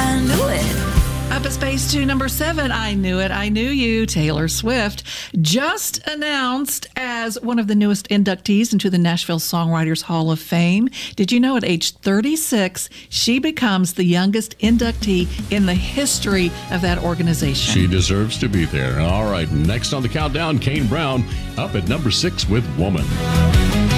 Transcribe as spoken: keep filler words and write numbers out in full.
I knew it. Up at space to number seven, I Knew It, I Knew You, Taylor Swift, just announced as one of the newest inductees into the Nashville Songwriters Hall of Fame. Did you know at age thirty-six, she becomes the youngest inductee in the history of that organization? She deserves to be there. All right, next on the countdown, Kane Brown up at number six with Woman.